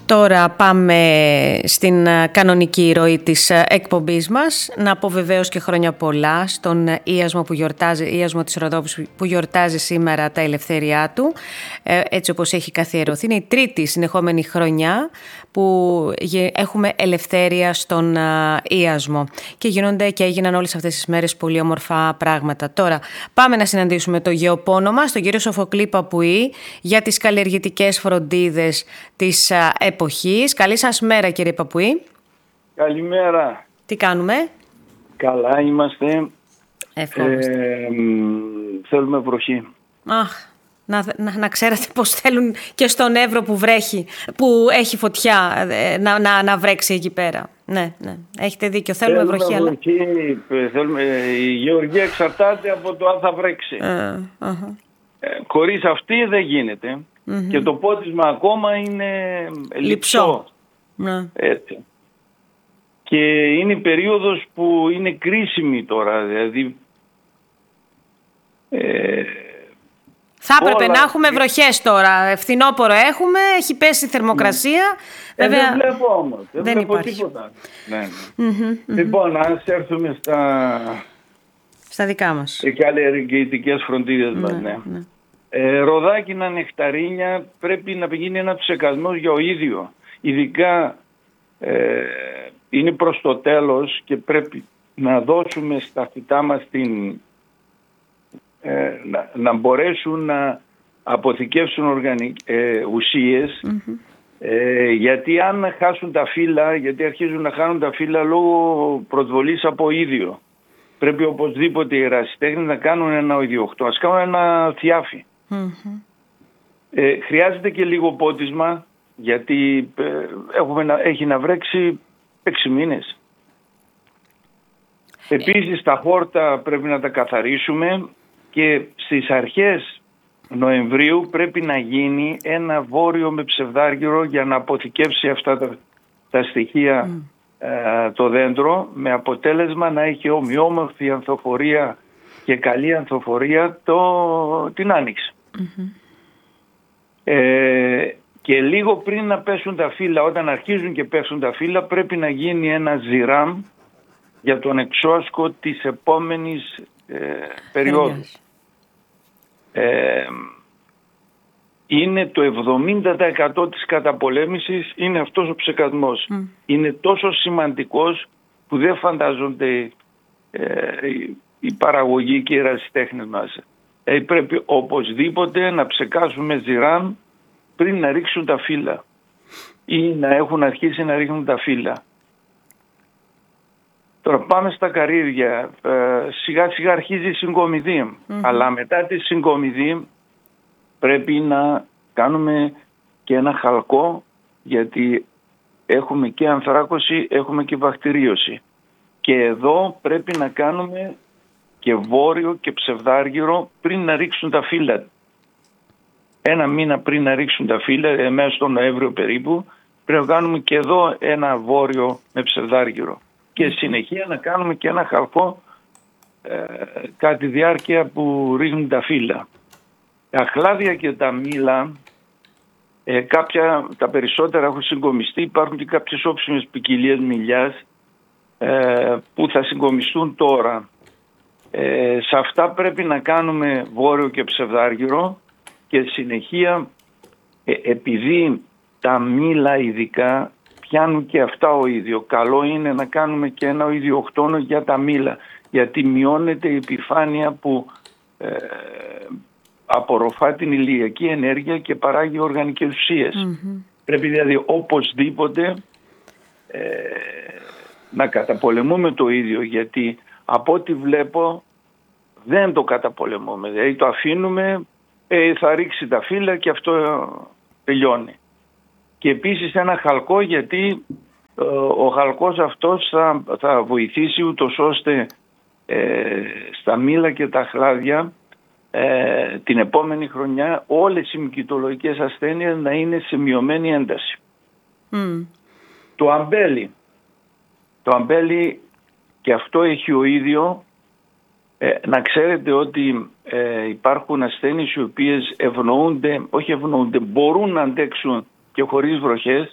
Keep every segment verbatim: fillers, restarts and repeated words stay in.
Τώρα πάμε στην κανονική ροή της εκπομπής μας. Να πω βεβαίως και χρόνια πολλά στον Ιασμό που γιορτάζει, Ιασμό της Ροδόπης που γιορτάζει σήμερα τα ελευθέριά του, έτσι όπως έχει καθιερωθεί. Είναι η τρίτη συνεχόμενη χρονιά που έχουμε ελευθέρια στον Ιασμό και γίνονται και έγιναν όλες αυτές τις μέρες πολύ όμορφα πράγματα. Τώρα πάμε να συναντήσουμε το γεωπόνο μας, τον κύριο Σοφοκλή Παπουή, για τις καλλιεργητικές φροντίδες της εποχής. Καλή σας μέρα, κύριε Παπουή. Καλημέρα. Τι κάνουμε? Καλά είμαστε. Ευχαριστώ. Ε, θέλουμε βροχή. Αχ, να, να, να ξέρετε πως θέλουν και στον Εύρο που βρέχει, που έχει φωτιά, να, να, να βρέξει εκεί πέρα. Ναι, ναι. Έχετε δίκιο. Θέλουμε, θέλουμε βροχή. βροχή αλλά... θέλουμε, η γεωργία εξαρτάται από το αν θα βρέξει. Ε, uh-huh. ε, χωρίς αυτή δεν γίνεται. Mm-hmm. Και το πότισμα ακόμα είναι λειψό. Ναι. Έτσι. Και είναι η περίοδος που είναι κρίσιμη τώρα. Δηλαδή ε, θα έπρεπε όλα... να έχουμε βροχές τώρα. Φθινόπωρο έχουμε, έχει πέσει η θερμοκρασία. Ε, Βέβαια... Δεν βλέπω όμως. Δεν, δεν βλέπω υπάρχει. τίποτα. Ναι. Mm-hmm, λοιπόν, ας έρθουμε στα, στα δικά μας. Οι καλλιεργητικές φροντίδες ναι, μας. Ναι. Ναι. Ε, ροδάκινα, νεκταρίνια, πρέπει να πηγαίνει ένα ψεκασμός για ο ίδιο. Ειδικά ε, είναι προς το τέλος και πρέπει να δώσουμε στα φυτά μας την, ε, να, να μπορέσουν να αποθηκεύσουν οργανικ, ε, ουσίες mm-hmm. ε, γιατί αν χάσουν τα φύλλα, γιατί αρχίζουν να χάνουν τα φύλλα λόγω προσβολής από ίδιο. Πρέπει οπωσδήποτε οι ερασιτέχνες να κάνουν ένα οδιοχτώ, ας κάνουν ένα θιάφι. Mm-hmm. Ε, χρειάζεται και λίγο πότισμα γιατί ε, έχουμε να, έχει να βρέξει έξι μήνες. Επίσης τα χόρτα πρέπει να τα καθαρίσουμε και στις αρχές Νοεμβρίου πρέπει να γίνει ένα βόρειο με ψευδάργυρο για να αποθηκεύσει αυτά τα, τα στοιχεία mm. ε, το δέντρο, με αποτέλεσμα να έχει ομοιόμορφη ανθοφορία και καλή ανθοφορία το, την άνοιξη. Mm-hmm. Ε, και λίγο πριν να πέσουν τα φύλλα, όταν αρχίζουν και πέφτουν τα φύλλα, πρέπει να γίνει ένα ζιράμ για τον εξώσκο της επόμενης ε, περίοδου. Ε, είναι το εβδομήντα τοις εκατό της καταπολέμησης, είναι αυτός ο ψεκασμός. Mm. Είναι τόσο σημαντικός που δεν φαντάζονται ε, η παραγωγή και οι ερασιτέχνες μας. Ε, πρέπει οπωσδήποτε να ψεκάσουμε ζιράμ πριν να ρίξουν τα φύλλα ή να έχουν αρχίσει να ρίχνουν τα φύλλα. Τώρα πάμε στα καρύδια. Ε, σιγά σιγά αρχίζει η συγκομιδή. Mm-hmm. Αλλά μετά τη συγκομιδή πρέπει να κάνουμε και ένα χαλκό, γιατί έχουμε και ανθράκωση, έχουμε και βακτηρίωση. Και εδώ πρέπει να κάνουμε και βόρειο και ψευδάργυρο πριν να ρίξουν τα φύλλα. Ένα μήνα πριν να ρίξουν τα φύλλα, μέσα στον Νοέμβριο περίπου, πρέπει να κάνουμε και εδώ ένα βόρειο με ψευδάργυρο. Και συνεχεία να κάνουμε και ένα χαλκό ε, κατά τη διάρκεια που ρίχνουν τα φύλλα. Τα χλάδια και τα μήλα, ε, κάποια, τα περισσότερα έχουν συγκομιστεί. Υπάρχουν και κάποιες όψιμες ποικιλίες μηλιάς ε, που θα συγκομιστούν τώρα. Ε, σε αυτά πρέπει να κάνουμε βόρειο και ψευδάργυρο και συνεχεία ε, επειδή τα μήλα ειδικά πιάνουν και αυτά ο ίδιο. Καλό είναι να κάνουμε και ένα ιδιοκτόνο για τα μήλα, γιατί μειώνεται η επιφάνεια που ε, απορροφά την ηλιακή ενέργεια και παράγει οργανικές ουσίες. Mm-hmm. Πρέπει δηλαδή οπωσδήποτε ε, να καταπολεμούμε το ίδιο, γιατί από ό,τι βλέπω δεν το καταπολεμούμε. Δηλαδή το αφήνουμε, ε, θα ρίξει τα φύλλα και αυτό τελειώνει. Και επίσης ένα χαλκό, γιατί ε, ο χαλκός αυτός θα, θα βοηθήσει ούτως ώστε ε, στα μήλα και τα χλάδια ε, την επόμενη χρονιά όλες οι μυκητολογικές ασθένειες να είναι σε μειωμένη ένταση. Mm. Το αμπέλι. Το αμπέλι και αυτό έχει ο ίδιο. Ε, να ξέρετε ότι ε, υπάρχουν ασθένειες οι οποίες ευνοούνται, όχι ευνοούνται, μπορούν να αντέξουν και χωρίς βροχές.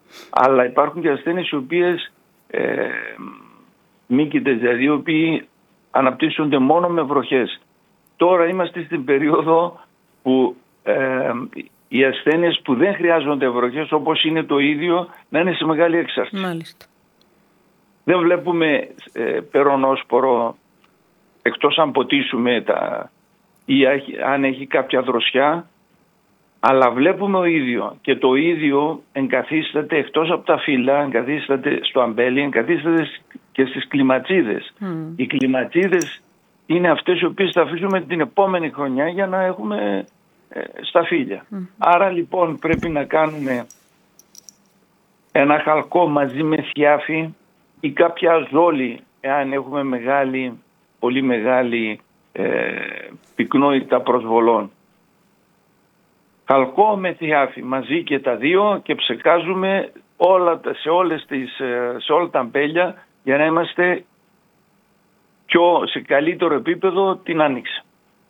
Αλλά υπάρχουν και ασθένειες οι οποίες ε, μύκητες, δηλαδή οι οποίοι αναπτύσσονται μόνο με βροχές. Τώρα είμαστε στην περίοδο που ε, οι ασθένειες που δεν χρειάζονται βροχές, όπως είναι το ίδιο, να είναι σε μεγάλη έξαρση. Μάλιστα. Δεν βλέπουμε ε, περονόσπορο, εκτός αν ποτίσουμε τα, ή αν έχει κάποια δροσιά, αλλά βλέπουμε ο ίδιο. Και το ίδιο εγκαθίσταται εκτός από τα φύλλα, εγκαθίσταται στο αμπέλι, εγκαθίσταται και στις κλιματσίδες. Mm. Οι κλιματσίδες είναι αυτές οι οποίες θα αφήσουμε την επόμενη χρονιά για να έχουμε ε, σταφύλια. Mm. Άρα λοιπόν πρέπει να κάνουμε ένα χαλκό μαζί με θιάφι ή κάποια ζόλη, εάν έχουμε μεγάλη, πολύ μεγάλη ε, πυκνότητα προσβολών. Χαλκό με θιάφι μαζί και τα δύο και ψεκάζουμε όλα, σε, όλες τις, σε όλα τα αμπέλια για να είμαστε πιο σε καλύτερο επίπεδο την άνοιξη.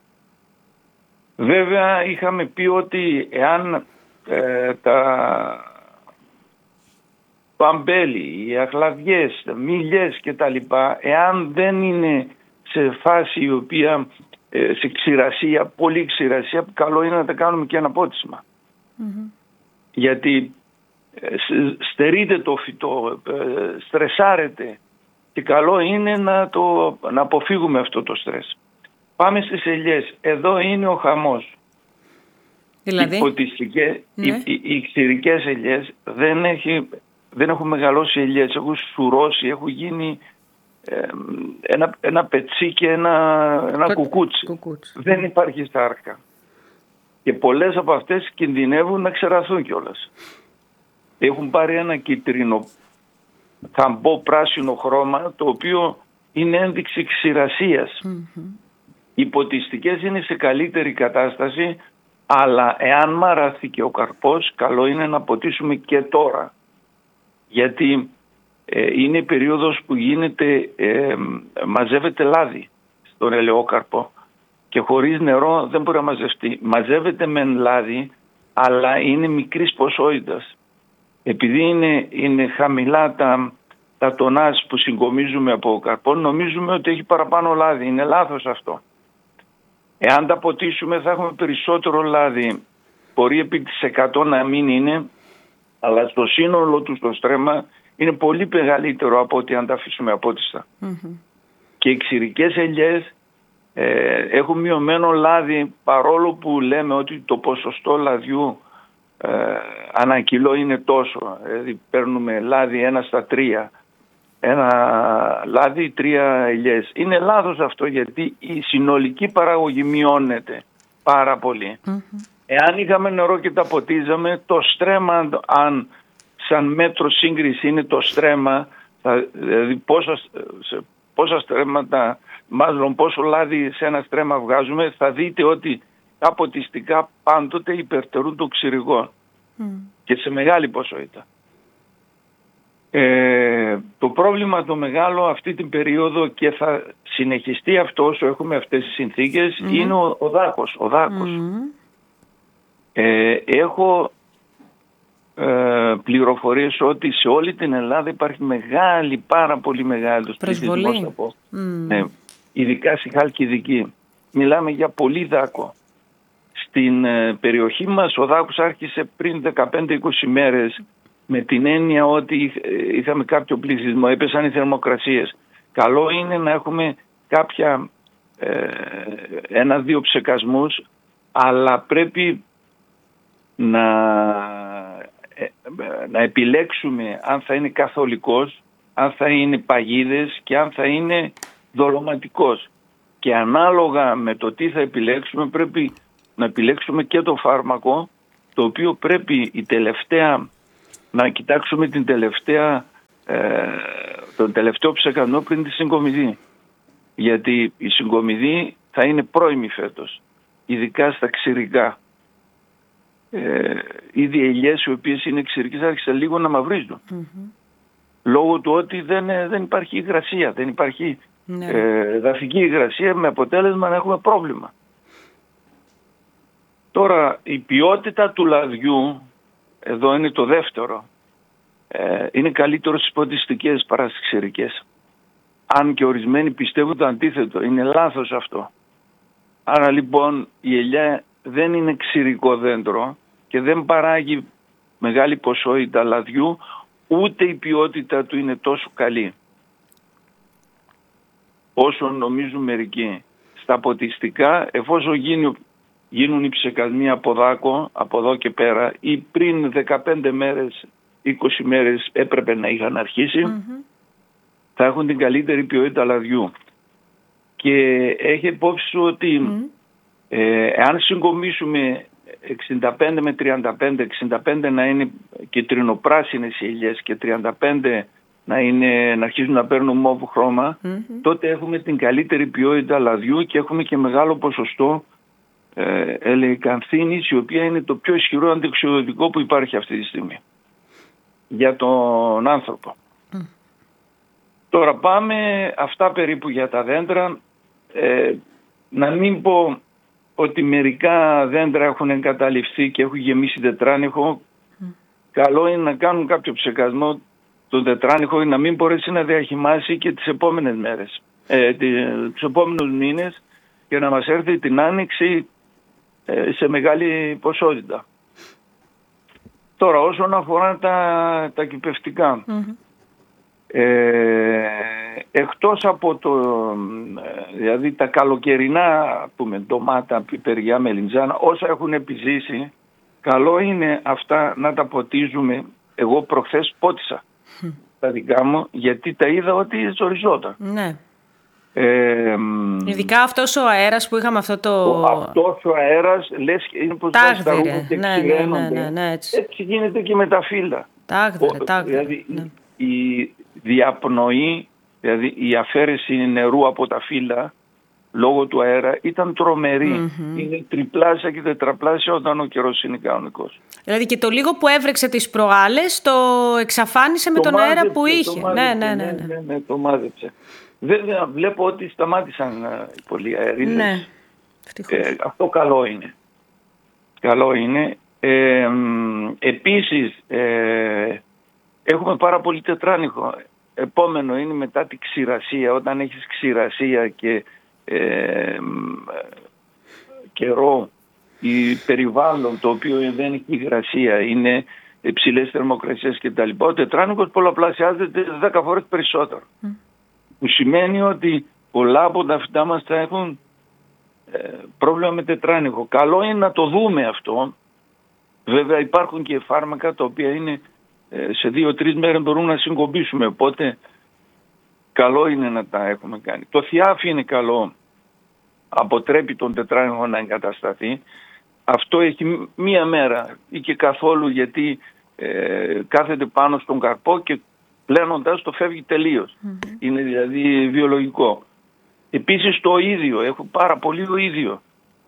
Βέβαια είχαμε πει ότι εάν ε, τα, το αμπέλι, οι αχλαδιές, μήλιες και τα λοιπά, εάν δεν είναι σε φάση η οποία ε, σε ξηρασία, πολύ ξηρασία, καλό είναι να τα κάνουμε και ένα πότισμα. Mm-hmm. Γιατί ε, στερείται το φυτό, ε, στρεσάρεται και καλό είναι να, το, να αποφύγουμε αυτό το στρες. Πάμε στις ελιές. Εδώ είναι ο χαμός. Δηλαδή, οι, ποτιστικές, ναι. οι, οι, οι ξηρικές ελιές δεν, έχει, δεν έχουν μεγαλώσει ελιές, έχουν σουρώσει, έχουν γίνει ε, ένα, ένα πετσί και ένα, ένα κουκούτσι. κουκούτσι. Δεν υπάρχει στάρκα. Και πολλές από αυτές κινδυνεύουν να ξεραθούν κιόλας. Έχουν πάρει ένα κίτρινο θαμπό πράσινο χρώμα, το οποίο είναι ένδειξη ξηρασίας. Mm-hmm. Οι ποτιστικές είναι σε καλύτερη κατάσταση, αλλά εάν μαραθεί ο καρπός, καλό είναι να ποτίσουμε και τώρα. Γιατί ε, είναι η περίοδος που γίνεται, ε, μαζεύεται λάδι στον ελαιόκαρπο και χωρίς νερό δεν μπορεί να μαζευτεί. Μαζεύεται μεν λάδι, αλλά είναι μικρής ποσότητας. Επειδή είναι, είναι χαμηλά τα, τα τονάζ που συγκομίζουμε από καρπό, νομίζουμε ότι έχει παραπάνω λάδι. Είναι λάθος αυτό. Εάν τα ποτίσουμε θα έχουμε περισσότερο λάδι. Μπορεί επί της εκατό να μην είναι, αλλά στο σύνολο του στο στρέμμα είναι πολύ μεγαλύτερο από ότι αν τα αφήσουμε απότιστα. Mm-hmm. Και οι ξηρικές ελιές ε, έχουν μειωμένο λάδι, παρόλο που λέμε ότι το ποσοστό λαδιού ε, ανά κιλό είναι τόσο. Δηλαδή παίρνουμε λάδι ένα στα τρία. Ένα λάδι, τρία ελιές. Είναι λάθος αυτό, γιατί η συνολική παραγωγή μειώνεται πάρα πολύ. Mm-hmm. Εάν είχαμε νερό και τα ποτίζαμε, το στρέμμα, αν σαν μέτρο σύγκριση είναι το στρέμμα, θα, δηλαδή πόσα, πόσα στρέμματα, μάλλον πόσο λάδι σε ένα στρέμμα βγάζουμε, θα δείτε ότι τα ποτιστικά πάντοτε υπερτερούν το ξηρικό mm. και σε μεγάλη ποσότητα. Ε, το πρόβλημα το μεγάλο αυτή την περίοδο, και θα συνεχιστεί αυτό όσο έχουμε αυτές τις συνθήκες, mm. είναι ο, ο δάκος. Ο δάκος. Mm. Ε, έχω ε, πληροφορίες ότι σε όλη την Ελλάδα υπάρχει μεγάλη, πάρα πολύ μεγάλη πληθυσμός από, mm. ναι, ειδικά στη Χαλκιδική. Μιλάμε για πολύ δάκο. Στην ε, περιοχή μας ο δάκος άρχισε πριν δεκαπέντε είκοσι μέρες, με την έννοια ότι είχαμε κάποιο πληθυσμό, έπεσαν οι θερμοκρασίες. Καλό είναι να έχουμε κάποια ε, ένα-δύο ψεκασμούς, αλλά πρέπει να, ε, να επιλέξουμε αν θα είναι καθολικός, αν θα είναι παγίδες και αν θα είναι δολωματικός. Και ανάλογα με το τι θα επιλέξουμε, πρέπει να επιλέξουμε και το φάρμακο, το οποίο πρέπει η τελευταία, να κοιτάξουμε την τελευταία, ε, τον τελευταίο ψεκανό πριν τη συγκομιδή. Γιατί η συγκομιδή θα είναι πρώιμη φέτος, ειδικά στα ξηρικά. Ε, ήδη οι ελιές οι οποίες είναι ξηρικές άρχισαν λίγο να μαυρίζουν. Mm-hmm. Λόγω του ότι δεν, δεν υπάρχει υγρασία, δεν υπάρχει mm-hmm. ε, δαφική υγρασία, με αποτέλεσμα να έχουμε πρόβλημα. Τώρα η ποιότητα του λαδιού, εδώ είναι το δεύτερο. ε, είναι καλύτερο στις ποτιστικές παρά στις ξηρικές. Αν και ορισμένοι πιστεύουν το αντίθετο. Είναι λάθος αυτό. Άρα λοιπόν η ελιά δεν είναι ξηρικό δέντρο και δεν παράγει μεγάλη ποσότητα λαδιού, ούτε η ποιότητα του είναι τόσο καλή όσο νομίζουν μερικοί. Στα ποτιστικά, εφόσον γίνει, γίνουν οι ψεκασμοί από δάκο, από εδώ και πέρα, ή πριν δεκαπέντε μέρες, είκοσι μέρες έπρεπε να είχαν αρχίσει, mm-hmm. θα έχουν την καλύτερη ποιότητα λαδιού. Και έχει υπόψη σου ότι mm. ε, αν συγκομίσουμε εξήντα πέντε με τριάντα πέντε, εξήντα πέντε να είναι κυτρινοπράσινες οι ελιές και τριάντα πέντε να, είναι, να αρχίζουν να παίρνουν μόβ χρώμα, mm-hmm. τότε έχουμε την καλύτερη ποιότητα λαδιού και έχουμε και μεγάλο ποσοστό ε, ελεκανθίνης, η οποία είναι το πιο ισχυρό αντιοξυδοτικό που υπάρχει αυτή τη στιγμή για τον άνθρωπο. Mm. Τώρα πάμε αυτά περίπου για τα δέντρα. Ε, να μην πω ότι μερικά δέντρα έχουν εγκαταλειφθεί και έχουν γεμίσει τετράνιχο. Mm. Καλό είναι να κάνουν κάποιο ψεκασμό τον τετράνιχο να μην μπορέσει να διαχυμάσει και τις επόμενες μέρες, ε, τους επόμενους μήνες και να μας έρθει την άνοιξη ε, σε μεγάλη ποσότητα. Τώρα όσον αφορά τα, τα κυπευτικά, mm-hmm. ε, εκτός από το, δηλαδή τα καλοκαιρινά πούμε, ντομάτα, πιπεριά, μελιτζάνα, όσα έχουν επιζήσει, καλό είναι αυτά να τα ποτίζουμε. Εγώ προχθές πότισα mm. τα δικά μου, γιατί τα είδα ότι ζοριζόταν. Ναι. Ε, Ειδικά αυτός ο αέρας που είχαμε αυτό το... Αυτός ο αέρας, λες, είναι πως τα ρούχα και ναι, ναι, ναι, ναι, ναι, έτσι. έτσι γίνεται και με τα φύλλα. Τάγδερε, τάγδερε. Δηλαδή ναι. η διαπνοή, δηλαδή η αφαίρεση νερού από τα φύλλα, λόγω του αέρα, ήταν τρομερή. Mm-hmm. Είναι τριπλάσια και τετραπλάσια όταν ο καιρός είναι κανονικός. Δηλαδή και το λίγο που έβρεξε τις προάλλες το εξαφάνισε με το τον μάζεψε, αέρα που είχε. Μάζεψε, ναι, ναι, ναι, ναι, ναι, ναι, το μάζεψε. Βέβαια βλέπω ότι σταμάτησαν οι πολλοί αερίδες. Ναι, ε, αυτό καλό είναι. Καλό είναι. Ε, επίσης ε, έχουμε πάρα πολύ τετράνιχο. Επόμενο είναι μετά τη ξηρασία. Όταν έχεις ξηρασία και ε, καιρό ή περιβάλλον το οποίο δεν έχει υγρασία, είναι υψηλές θερμοκρασίες κτλ. Ο τετράνιχος πολλαπλασιάζεται δέκα φορές περισσότερο. Mm. Που σημαίνει ότι πολλά από τα φυτά μας θα έχουν ε, πρόβλημα με τετράνιχο. Καλό είναι να το δούμε αυτό. Βέβαια υπάρχουν και φάρμακα τα οποία είναι ε, σε δύο-τρεις μέρες μπορούμε να συγκομπήσουμε. Οπότε καλό είναι να τα έχουμε κάνει. Το θιάφι είναι καλό. Αποτρέπει τον τετράνιχο να εγκατασταθεί. Αυτό έχει μία μέρα ή και καθόλου, γιατί ε, κάθεται πάνω στον καρπό και πλένοντας το φεύγει τελείως. Mm-hmm. Είναι δηλαδή βιολογικό. Επίσης το ίδιο, έχω πάρα πολύ ο ίδιο.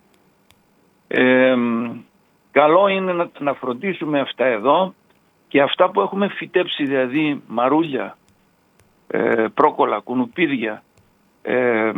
Ε, καλό είναι να, να φροντίσουμε αυτά εδώ και αυτά που έχουμε φυτέψει, δηλαδή μαρούλια, ε, πρόκολα, κουνουπίδια, ε,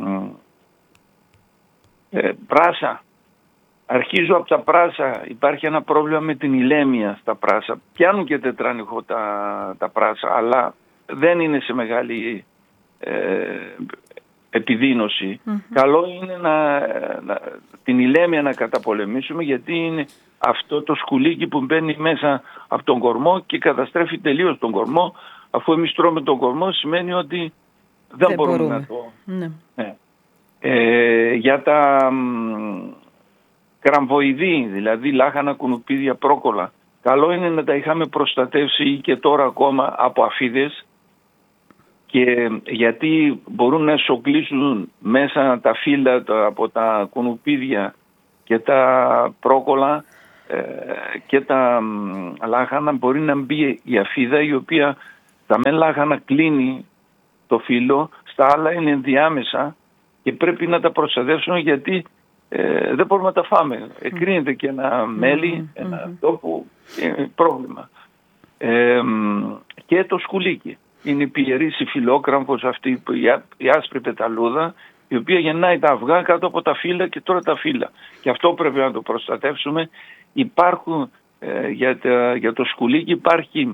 ε, πράσα. Αρχίζω από τα πράσα, υπάρχει ένα πρόβλημα με την ηλέμια στα πράσα. Πιάνουν και τετράνιχο τα, τα πράσα, αλλά δεν είναι σε μεγάλη ε, επιδείνωση. Mm-hmm. Καλό είναι να, να, την ηλέμια να καταπολεμήσουμε, γιατί είναι αυτό το σκουλίκι που μπαίνει μέσα από τον κορμό και καταστρέφει τελείως τον κορμό. Αφού εμείς τρώμε τον κορμό σημαίνει ότι δεν, δεν μπορούμε, μπορούμε να το... Ναι. Ναι. Ε, για τα... κραμβοειδή, δηλαδή λάχανα, κουνουπίδια, πρόκολα. Καλό είναι να τα είχαμε προστατεύσει και τώρα ακόμα από αφίδες, και γιατί μπορούν να σοκλήσουν μέσα τα φύλλα από τα κουνουπίδια και τα πρόκολα ε, και τα λάχανα. Μπορεί να μπει η αφίδα, η οποία τα μεν λάχανα κλείνει το φύλλο, στα άλλα είναι ενδιάμεσα και πρέπει να τα προστατεύσουμε, γιατί Ε, δεν μπορούμε να τα φάμε. Εκρίνεται και ένα μέλι, mm-hmm. ένα αυτό που είναι πρόβλημα. Ε, και το σκουλίκι. Είναι η πιερή συμφιλόκραμφος αυτή, η άσπρη πεταλούδα, η οποία γεννάει τα αυγά κάτω από τα φύλλα και τώρα τα φύλλα. Και αυτό πρέπει να το προστατεύσουμε. Υπάρχουν, ε, για, τα, για το σκουλίκι υπάρχει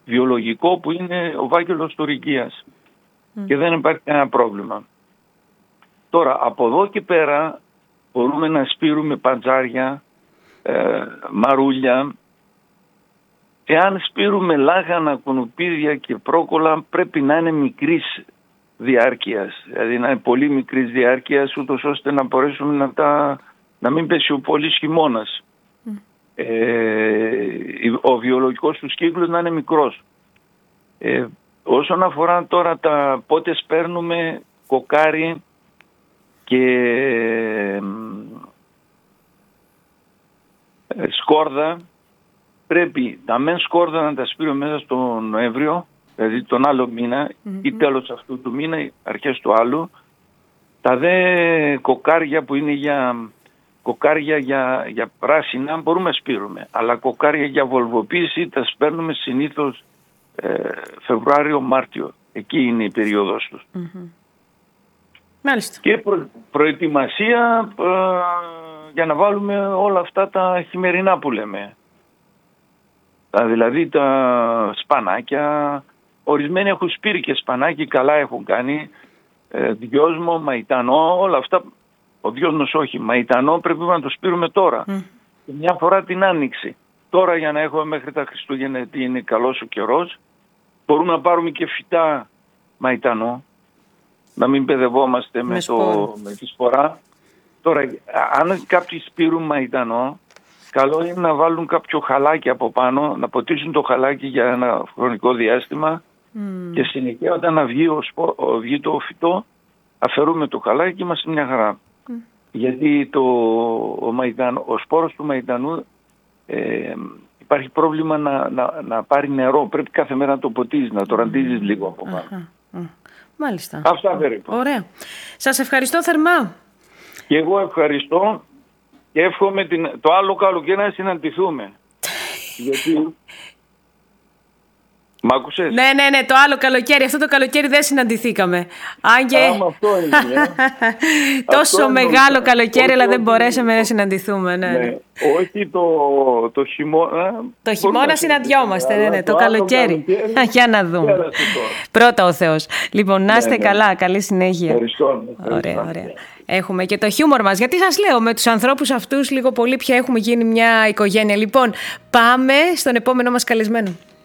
βιολογικό που είναι ο βάγγελος τουρκίας mm. και δεν υπάρχει κανένα πρόβλημα. Τώρα από εδώ και πέρα μπορούμε να σπείρουμε παντζάρια, ε, μαρούλια. Εάν σπείρουμε λάχανα, κουνουπίδια και πρόκολα πρέπει να είναι μικρής διάρκειας, δηλαδή να είναι πολύ μικρής διάρκειας, ούτως ώστε να μπορέσουμε να, τα, να μην πέσει ο πολύς χειμώνας. Mm. Ε, ο βιολογικός του κύκλος να είναι μικρός. Ε, όσον αφορά τώρα τα πότε σπέρνουμε κοκάρι και ε, σκόρδα, πρέπει τα μεν σκόρδα να τα σπείρω μέσα στο Νοέμβριο, δηλαδή τον άλλο μήνα mm-hmm. ή τέλος αυτού του μήνα ή αρχές του άλλου. Τα δε κοκάρια που είναι για κοκάρια για, για πράσινα μπορούμε να σπείρουμε, αλλά κοκάρια για βολβοποίηση τα σπέρνουμε συνήθως ε, Φεβρουάριο-Μάρτιο. Εκεί είναι η περίοδος τους. Mm-hmm. Μάλιστα. Και προ, προετοιμασία ε, για να βάλουμε όλα αυτά τα χειμερινά που λέμε. Τα, δηλαδή τα σπανάκια, ορισμένοι έχουν σπείρει και σπανάκι, καλά έχουν κάνει, ε, δυόσμο, μαϊτανό, όλα αυτά. Ο δυόσμος όχι, μαϊτανό πρέπει να το σπείρουμε τώρα. Mm. Και μια φορά την Άνοιξη. Τώρα για να έχουμε μέχρι τα Χριστούγεννα, γιατί είναι καλός ο καιρός, μπορούμε να πάρουμε και φυτά μαϊτανό, να μην παιδευόμαστε με, με, το, με τη σπορά. Τώρα, αν κάποιοι σπείρουν μαϊτανό, καλό είναι να βάλουν κάποιο χαλάκι από πάνω, να ποτίσουν το χαλάκι για ένα χρονικό διάστημα mm. και συνεχεία όταν να βγει, ο σπο, ο, βγει το φυτό, αφαιρούμε το χαλάκι και είμαστε μια χαρά. Mm. Γιατί το, ο, μαϊτανό, ο σπόρος του μαϊτανού ε, υπάρχει πρόβλημα να, να, να πάρει νερό. Πρέπει κάθε μέρα να το ποτίζεις, να το ραντίζεις mm. λίγο από πάνω. Mm. Mm. Μάλιστα. Αυτά περίπου. Ωραία. Σας ευχαριστώ θερμά. Και εγώ ευχαριστώ. Και εύχομαι την, το άλλο καλοκαίρι να συναντηθούμε. Γιατί... Μ' άκουσες? Ναι, ναι, ναι, το άλλο καλοκαίρι. Αυτό το καλοκαίρι δεν συναντηθήκαμε. Αν και... Άμα αυτό είναι. Τόσο αυτό μεγάλο είναι, καλοκαίρι, αλλά δεν μπορέσαμε είναι. να συναντηθούμε. Ναι. Ναι. Όχι το, το χειμώνα. Το χειμώνα συναντιόμαστε, ναι, ναι, το, το καλοκαίρι. καλοκαίρι. Για να δούμε. Πρώτα ο Θεός. Λοιπόν, να είστε ναι, ναι. καλά. Καλή συνέχεια. Ευχαριστώ. Ωραία, ωραία. Έχουμε και το χιούμορ μας. Γιατί σας λέω, με τους ανθρώπους αυτούς λίγο πολύ πια έχουμε γίνει μια οικογένεια. Λοιπόν, πάμε στον επόμενο μας καλεσμένο.